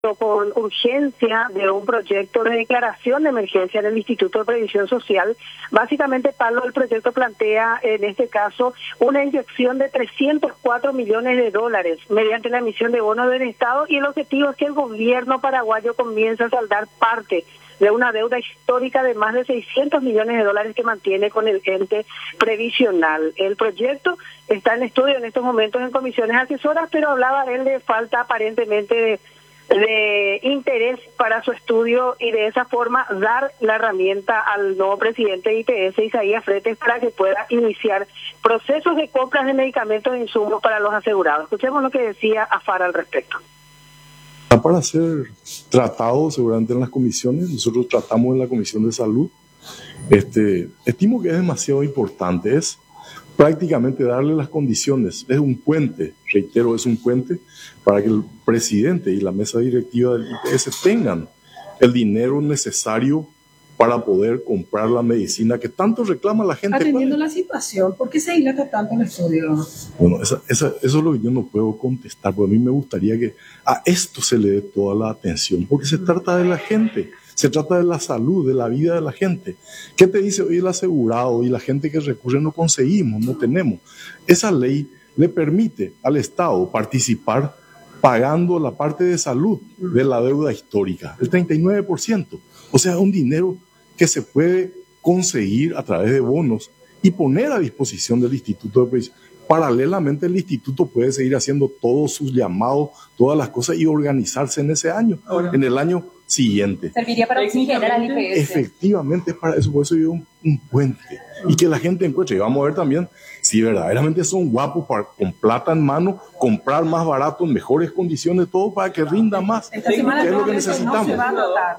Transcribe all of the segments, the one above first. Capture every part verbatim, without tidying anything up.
con urgencia de un proyecto de declaración de emergencia en el Instituto de Previsión Social. Básicamente, Pablo, el proyecto plantea, en este caso, una inyección de trescientos cuatro millones de dólares mediante la emisión de bonos del Estado, y el objetivo es que el gobierno paraguayo comience a saldar parte de una deuda histórica de más de seiscientos millones de dólares que mantiene con el ente previsional. El proyecto está en estudio en estos momentos en comisiones asesoras, pero hablaba él de falta aparentemente de de interés para su estudio y de esa forma dar la herramienta al nuevo presidente de I P S, Isaías Fretes, para que pueda iniciar procesos de compras de medicamentos e insumos para los asegurados. Escuchemos lo que decía Afar al respecto. Para ser tratado seguramente en las comisiones, nosotros tratamos en la Comisión de Salud, este, estimo que es demasiado importante, es prácticamente darle las condiciones, es un puente, reitero, es un puente para que el presidente y la mesa directiva del I P S tengan el dinero necesario para poder comprar la medicina que tanto reclama la gente. Atendiendo la situación, ¿por qué se dilata tanto el estudio? Bueno, esa, esa, eso es lo que yo no puedo contestar, porque a mí me gustaría que a esto se le dé toda la atención, porque se trata de la gente. Se trata de la salud, de la vida de la gente. ¿Qué te dice hoy el asegurado y la gente que recurre? No conseguimos, no tenemos. Esa ley le permite al Estado participar pagando la parte de salud de la deuda histórica, el treinta y nueve por ciento. O sea, un dinero que se puede conseguir a través de bonos y poner a disposición del Instituto de Previsión. Paralelamente, el instituto puede seguir haciendo todos sus llamados, todas las cosas y organizarse en ese año, Ahora, en el año siguiente. ¿Serviría para oxigenar al I P S? Efectivamente, es para eso, por eso yo un, un puente. Y que la gente encuentre. Y vamos a ver también si verdaderamente son guapos para, con plata en mano, comprar más barato, en mejores condiciones, todo para que rinda más. Esta semana que es lo que necesitamos. No se va a notar.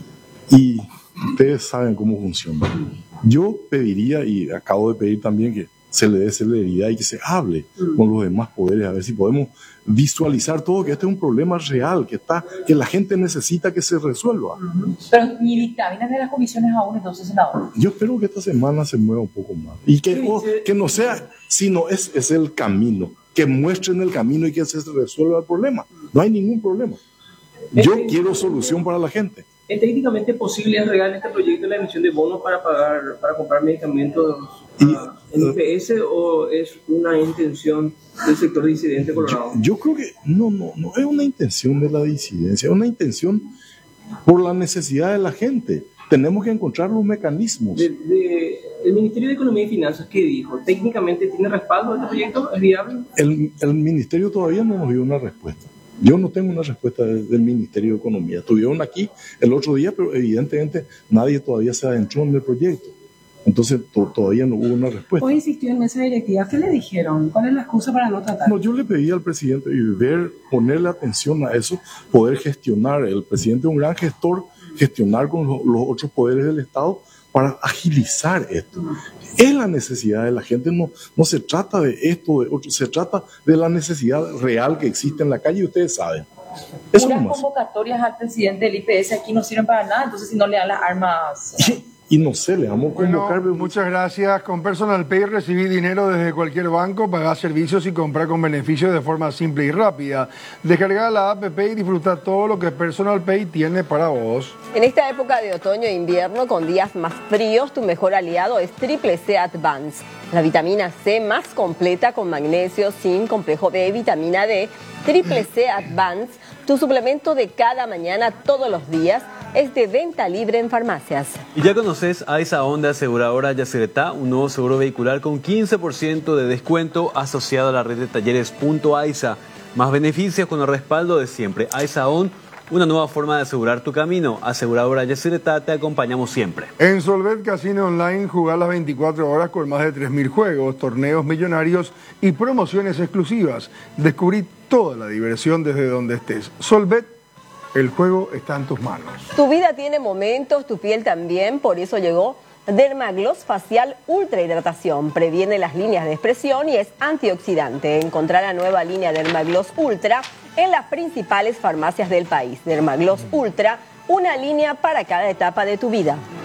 Y ustedes saben cómo funciona. Yo pediría, y acabo de pedir también, que se le dé celeridad y que se hable mm. con los demás poderes, a ver si podemos visualizar todo, que este es un problema real, que está, que la gente necesita que se resuelva. Uh-huh. Pero ni dictámenes de las comisiones aún, entonces, senador. Yo espero que esta semana se mueva un poco más. Y que, oh, que no sea, sino es, es el camino, que muestren el camino y que se resuelva el problema. No hay ningún problema. Yo ¿Es quiero solución para la gente. ¿Es técnicamente posible es real este proyecto de la emisión de bonos para pagar, para comprar medicamentos uh, en I P S, o es una intención del sector disidente colorado? Yo, yo creo que no, no, no es una intención de la disidencia, es una intención por la necesidad de la gente. Tenemos que encontrar los mecanismos. De, de, ¿El Ministerio de Economía y Finanzas qué dijo? ¿Técnicamente tiene respaldo este proyecto? ¿Es viable? El, el Ministerio todavía no nos dio una respuesta. Yo no tengo una respuesta del, del Ministerio de Economía. Estuvieron aquí el otro día, pero evidentemente nadie todavía se adentró en el proyecto. Entonces to, todavía no hubo una respuesta. Hoy insistió en esa directiva. ¿Qué le dijeron? ¿Cuál es la excusa para no tratar? No, yo le pedí al presidente ver, ponerle atención a eso, poder gestionar. El presidente es un gran gestor, gestionar con los, los otros poderes del Estado para agilizar esto. Es la necesidad de la gente, no, no se trata de esto, de otro, se trata de la necesidad real que existe en la calle, y ustedes saben. Eso Unas convocatorias al presidente del I P S aquí no sirven para nada, entonces si no le dan las armas... Y no sé, le vamos a convocar. Bueno, muchas gracias. Con Personal Pay recibí dinero desde cualquier banco, pagar servicios y comprar con beneficios de forma simple y rápida. Descarga la app y disfruta todo lo que Personal Pay tiene para vos. En esta época de otoño e invierno, con días más fríos, tu mejor aliado es Triple C Advance. La vitamina C más completa con magnesio, zinc, complejo B, vitamina D. Triple C Advance, tu suplemento de cada mañana, todos los días, es de venta libre en farmacias. Y ya conoces a esa Honda Aseguradora Yacyretá, un nuevo seguro vehicular con quince por ciento de descuento asociado a la red de talleres Punto AISA. Más beneficios con el respaldo de siempre. AISA On, una nueva forma de asegurar tu camino. Aseguradora Yacyretá, te acompañamos siempre. En Solvet Casino Online, jugar las veinticuatro horas con más de tres mil juegos, torneos millonarios y promociones exclusivas. Descubrí toda la diversión desde donde estés. Solvet, el juego está en tus manos. Tu vida tiene momentos, tu piel también, por eso llegó Dermagloss Facial Ultra Hidratación. Previene las líneas de expresión y es antioxidante. Encontrá la nueva línea Dermagloss Ultra en las principales farmacias del país. Dermagloss Ultra, una línea para cada etapa de tu vida.